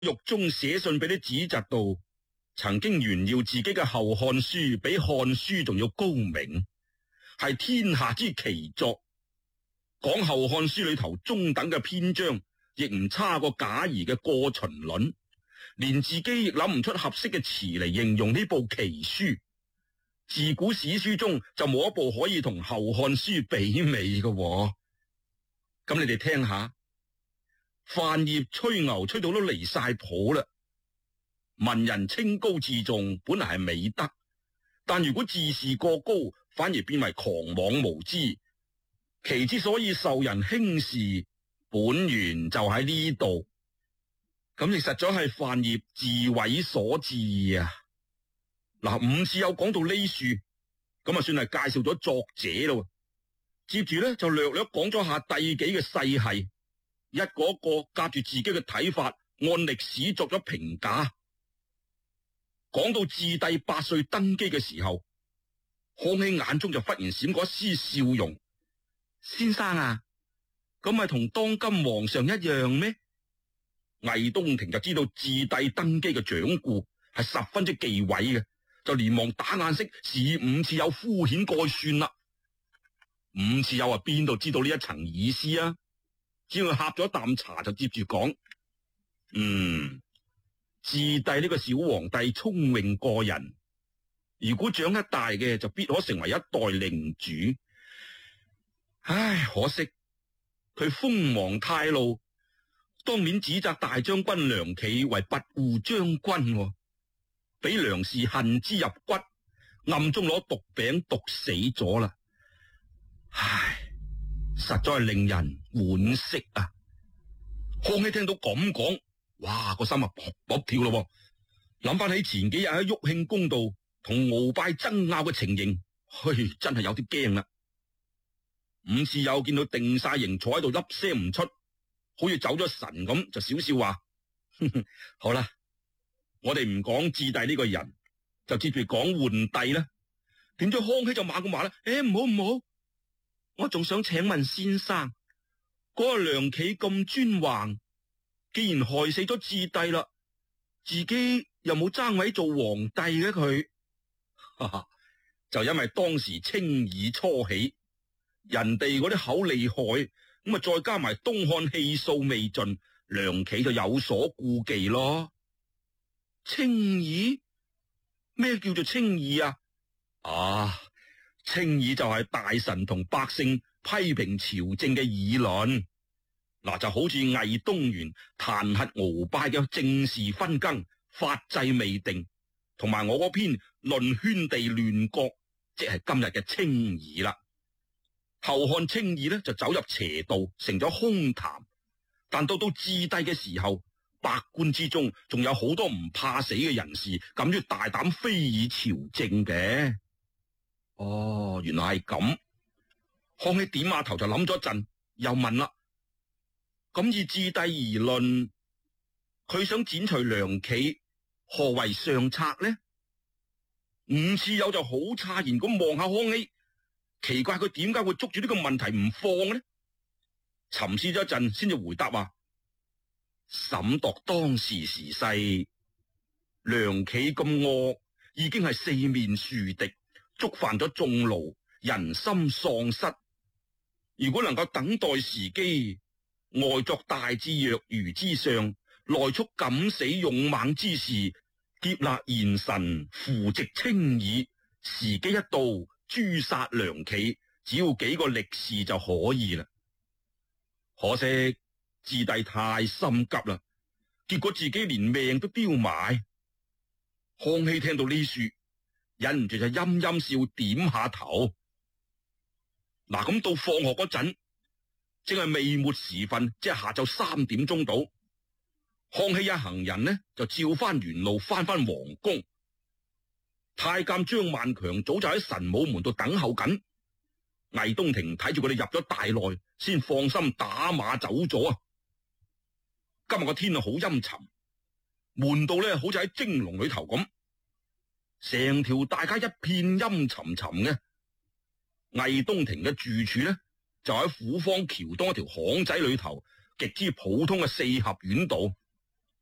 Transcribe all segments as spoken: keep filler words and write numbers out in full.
獄中寫信俾啲子侄度，曾經炫耀自己嘅《後漢書》比《漢書》仲要高明，係天下之奇作。講《後漢書》裏頭中等嘅篇章，亦唔差過賈誼嘅《過秦論》，連自己亦諗唔出合適嘅詞嚟形容呢部奇書。自古史書中就冇一部可以同《後漢書》媲美嘅。咁你哋聽下，范曄吹牛吹到都離晒譜啦。文人清高自重本來係美德，但如果自視過高，反而變為狂妄無知。其之所以受人輕視，本源就喺呢度。咁亦實在係范曄自毀所致啊！嗱，伍子有講到呢處，咁啊算係介紹咗作者咯。接住咧就略略講咗下第幾嘅世系，一個一個夾住自己嘅睇法，按歷史作咗評價。講到智帝八歲登基嘅時候，康熙眼中就忽然閃過一絲笑容。先生啊，咁咪同當今皇上一樣咩？魏東庭就知道智帝登基嘅掌故係十分之忌諱嘅，就連忙打眼色示伍次有敷衍過算啦。伍次有話邊度知道呢一層意思啊？只要喝咗啖茶就接住講：嗯，智帝呢個小皇帝聰穎過人，如果長得大嘅就必可成為一代領主。唉，可惜佢鋒芒太露，當面指責大將軍梁冀為跋扈將軍，俾梁氏恨之入骨，暗中攞毒餅毒死咗啦。唉，實在係令人惋惜啊！康熙聽到咁講，哇，個心啊卜卜跳咯，諗翻起前幾日喺玉慶宮度同鰲拜爭拗嘅情形，嘿，真係有啲驚啦。伍次有見到定晒形坐喺度，粒聲唔出，好似走咗神咁，就笑笑話：好啦，我哋唔講智帝呢個人，就接住講桓帝啦。點知康熙就猛咁話啦：誒，唔好唔好，我仲想請問先生，嗰個梁冀咁專橫，既然害死咗智帝啦，自己又冇爭位做皇帝嘅佢，就因為當時清議初起。人哋嗰啲口厲害，咁啊再加埋東漢氣數未盡，梁冀就有所顧忌咯。清議？咩叫做清議啊？啊，清議就係大臣同百姓批評朝政嘅議論。嗱，就好似魏東元彈劾鰲拜嘅政事分更，法制未定，同埋我嗰篇論圈地亂國，即係今日嘅清議啦。後漢清議呢就走入邪道，成咗空談。但到到智帝嘅時候，百官之中仲有好多唔怕死嘅人士，敢於大膽非議朝政嘅。哦，原來係咁。康熙點下頭就諗咗一陣，又問啦：咁以智帝而論，佢想剪除梁冀，何為上策呢？伍次友就好詫然咁望下康熙。奇怪佢點解會捉住呢個問題唔放嘅呢？沉思咗一陣，先至回答話：審度當時時勢，梁冀咁惡，已經係四面樹敵，觸犯咗眾怒，人心喪失。如果能夠等待時機，外作大智若愚之相，內促敢死勇猛之士，劫納賢臣，扶植清議，時機一到，誅殺梁冀，只要幾個力士就可以啦。可惜智帝太心急啦，結果自己連命都丟埋。康熙聽到呢處，忍唔住就陰陰笑，點下頭。嗱，咁到放學嗰陣，正係未末時分，即係下晝三點鐘到。康熙一行人呢就照翻原路翻翻皇宮。太監張萬強早就喺神武門度等候緊，魏東庭睇住佢哋入咗大內，先放心打馬走咗啊！今日個天啊好陰沉，悶到咧好似喺蒸籠裏頭咁，成條大街一片陰沉沉嘅。魏東庭嘅住處呢，就喺虎坊橋東一條巷仔裏頭，極之普通嘅四合院度。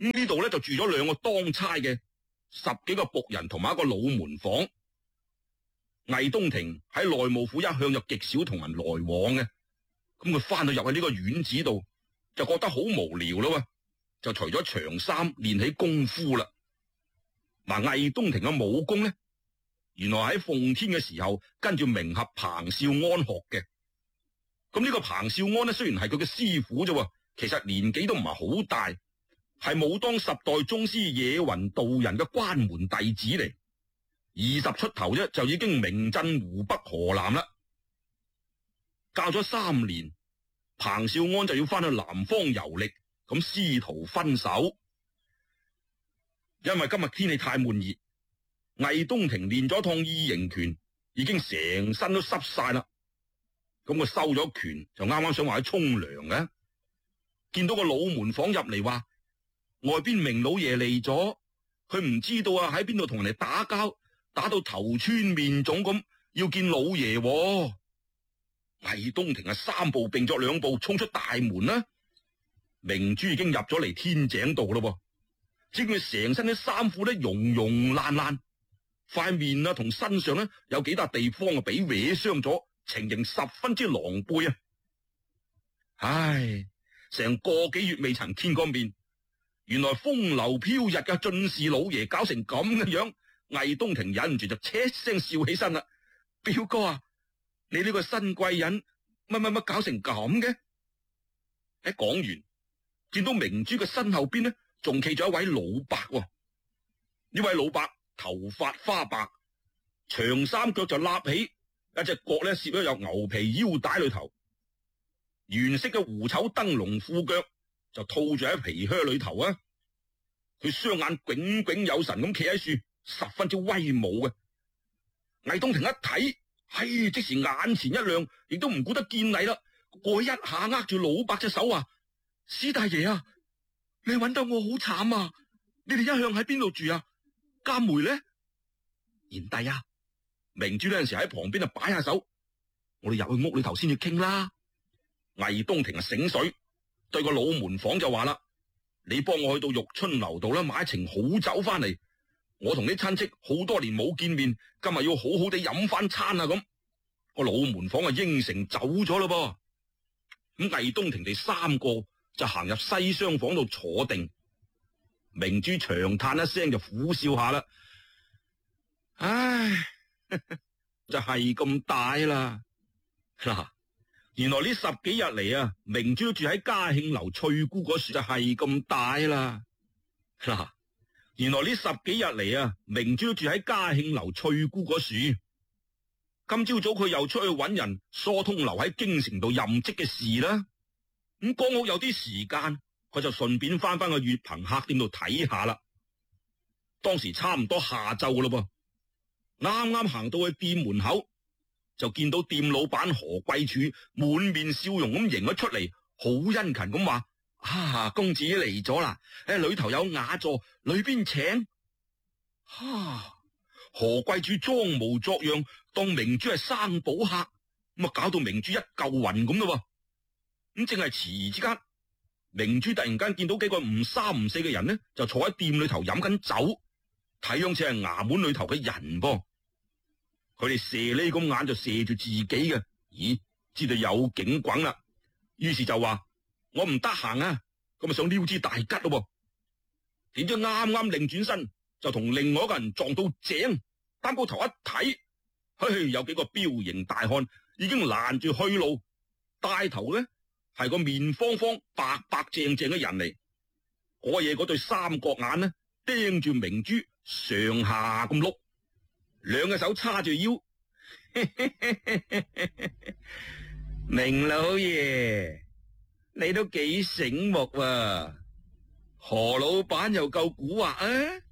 咁呢度咧就住咗兩個當差嘅十幾個僕人同埋一個老門房。魏東庭喺內務府一向就極少同人來往嘅，咁佢翻到入去呢個院子度就覺得好無聊啦，就除咗長衫練起功夫啦。嗱，魏東庭嘅武功咧，原來喺奉天嘅時候跟住名俠彭少安學嘅。咁呢個彭少安咧，雖然係佢嘅師傅啫，其實年紀都唔係好大，係武當十代宗師野雲道人嘅關門弟子嚟。二十出頭啫，就已經名震湖北河南啦。教咗三年，彭少安就要翻去南方遊歷，咁師徒分手。因為今日天氣太悶熱，魏東庭練咗趟異形拳，已經成身都濕晒啦。咁佢收咗拳，就啱啱想話去沖涼嘅，見到個老門房入嚟話，外邊明老爺嚟咗，佢唔知道啊喺邊度同人哋打交。打到頭穿面腫咁，要見老爺喎。魏東庭係三步並作兩步衝出大門啦。明珠已經入咗嚟天井度咯，只見佢成身啲衫褲咧溶溶爛爛，塊面啊同身上咧有幾笪地方啊俾搲傷咗，情形十分之狼狽啊！唉，成個幾月未曾見過面，原來風流飄逸嘅進士老爺搞成咁嘅樣。魏東庭忍唔住就切聲笑起身啦，表哥啊，你呢個新貴人乜乜乜搞成咁嘅？一講完，見到明珠嘅身後邊呢，仲企咗一位老伯。呢位老伯頭髮花白，長衫腳就立起，一隻角咧攝咗有牛皮腰帶裏頭，原色嘅狐醜燈籠褲腳就套住喺皮靴裏頭啊！佢雙眼炯炯有神咁企喺樹，十分之威武嘅。魏東庭一睇，嘿，即時眼前一亮，亦都唔顧得見禮啦，過去一下握住老伯隻手啊！師大爺啊，你揾到我好慘啊！你哋一向喺邊度住啊？監梅咧？賢弟啊，明珠呢陣時喺旁邊啊擺下手，我哋入去屋裏頭先至傾啦。魏東庭啊醒水，對個老門房就話啦：你幫我去到玉春樓度啦，買一埕好酒翻嚟。我同啲親戚好多年冇見面，今日要好好地飲翻餐啊！咁個老門房啊應承走咗咯噃。咁魏東庭哋三個就行入西廂房度坐定。明珠長嘆一聲就苦笑下啦，唉，就係咁大啦。嗱，原來呢十幾日嚟啊，明珠都住喺嘉慶樓翠姑嗰處，就係咁大啦。嗱。原來呢十幾日嚟啊，明珠都住喺嘉慶樓翠姑嗰處。今朝早佢又出去揾人疏通留喺京城度任職嘅事啦。咁剛好有啲時間，佢就順便翻翻去月憑客店度睇下啦。當時差唔多下晝噶咯噃，啱啱行到去店門口，就見到店老闆何貴柱滿面笑容咁迎咗出嚟，好殷勤咁話。啊，公子嚟咗啦！誒，裏頭有雅座，裏邊請。哈、啊，何貴柱裝模作樣，當明珠係生保客，咁啊搞到明珠一嚿暈咁咯。咁正係遲疑之間，明珠突然間見到幾個唔三唔四嘅人呢，就坐喺店裏頭飲緊酒，睇樣似係衙門裏頭嘅人噃。佢哋射呢咁眼就射住自己嘅，咦，知道有警棍啦，於是就話。我唔得閒啊，咁啊想撩支大吉咯，點知啱啱擰轉身就同另外一個人撞到井，擔高頭一睇，嘿，有幾個彪形大漢已經攔住去路，帶頭咧係個面方方白白淨淨嘅人嚟，嗰嘢嗰對三角眼呢盯住明珠上下咁碌，兩隻手叉住腰，明老爺。你都幾醒目啊，何老闆又夠蠱惑啊！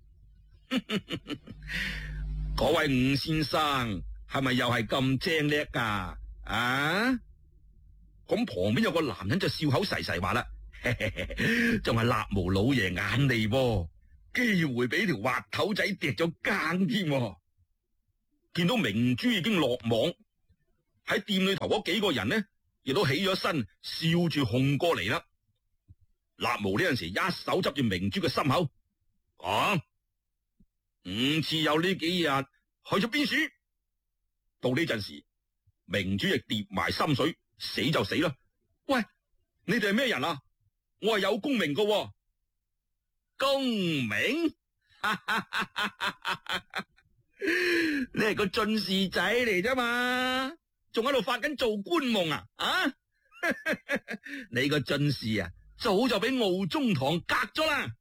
嗰位伍先生係咪又係咁精叻噶？啊！咁旁邊有個男人就笑口噬噬話啦，仲係立毛老爺眼利噃，機會俾條滑頭仔跌咗更添。見到明珠已經落網，喺店裏頭嗰幾個人呢？亦都起咗身，笑住哄過嚟啦。 立毛呢陣時一手執住明珠嘅心口，講五次有呢幾日去咗邊處？到呢陣時，明珠亦跌埋心水，死就死啦。喂，你哋係咩人啊？我係有功名噶喎。功名？你係個進士仔嚟啫嘛，仲喺度發緊做官夢啊？啊！你個進士啊，早就俾敖中堂革咗啦。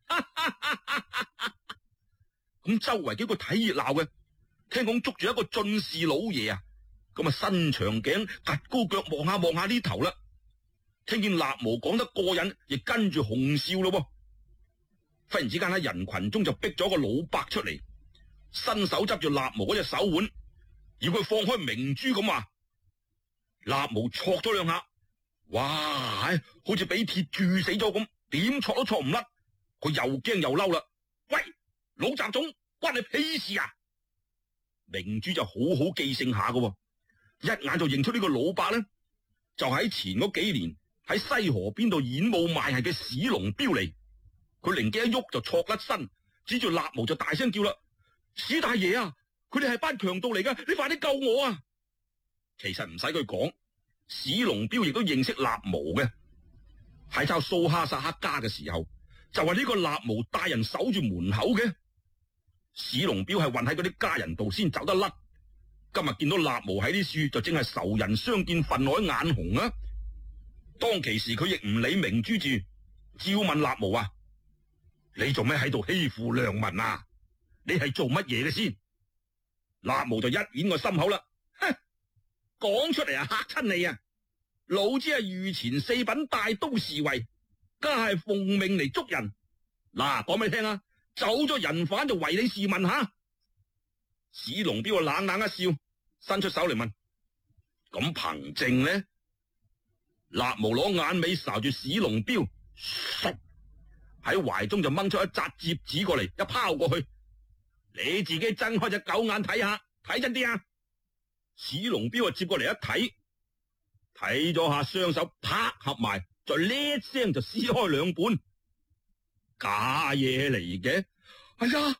咁周圍幾個睇熱鬧嘅，聽講捉住一個進士老爺啊，咁啊伸長頸，趷高腳望下望下呢頭啦。聽見立毛講得過癮，亦跟住紅笑咯。忽然之間喺人群中就逼咗個老伯出嚟，伸手執住立毛嗰隻手腕，要佢放開明珠咁話。立毛戳咗兩下，哇，好似俾鐵鑄死咗咁，點戳都戳唔甩。佢又驚又嬲啦。喂，老雜種，關你屁事啊！明珠就好好記性下噶，一眼就認出呢個老伯咧，就喺前嗰幾年喺西河邊度演武賣藝嘅史龍標嚟。佢靈機一喐就戳甩身，指住立毛就大聲叫啦：史大爺啊，佢哋係班強盜嚟噶，你快啲救我啊！其實唔使佢講，史龍標亦都認識立毛嘅。喺抄蘇哈薩克家嘅時候，就係呢個立毛帶人守住門口嘅。史龍標係混喺嗰啲家人度先走得甩。今日見到立毛喺啲處，就正係仇人相見分外眼紅啊！當其時佢亦唔理明珠住，照問立毛啊：你做咩喺度欺負良民啊？你係做乜嘢嘅先？立毛就一掩個心口啦，哼，講出嚟啊嚇親你啊！老子係御前四品大都侍衛，家係奉命嚟捉人。嗱，講俾你聽啊，走咗人犯就唯你是問下。史龍標冷冷一笑，伸出手嚟問：咁憑證呢？立毛攞眼尾睄住史龍標，喺懷中就掹出一紮折紙過嚟，一拋過去。你自己睜開隻狗眼睇下，睇真啲啊！史龍標啊接過嚟一睇，睇咗下，雙手啪合埋，再呢一聲就撕開兩半，假嘢嚟嘅。哎呀，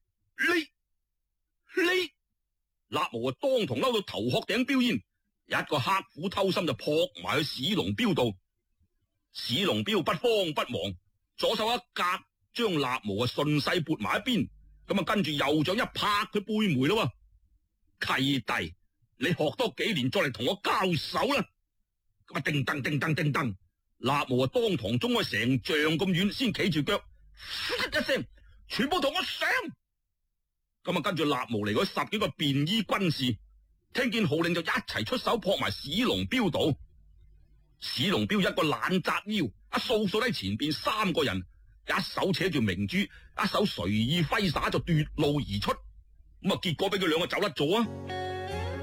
你你立毛啊，當堂嬲到頭殼頂飆煙，一個黑虎偷心就撲埋去史龍標度。史龍標不慌不忙，左手一夾，將立毛啊順勢撥埋一邊，咁啊跟住右掌一拍佢背眉咯。契弟，你學多幾年再嚟同我交手啦！咁啊叮噔叮噔叮噔，立毛啊當堂衝開成丈咁遠，先企住腳，一聲，全部同我上！咁啊跟住立毛嚟嗰十幾個便衣軍士，聽見號令就一齊出手撲埋史龍標度。史龍標一個懶紮腰，一掃掃喺前邊三個人，一手扯住明珠，一手隨意揮灑就奪路而出。咁啊結果俾佢兩個走甩咗啊！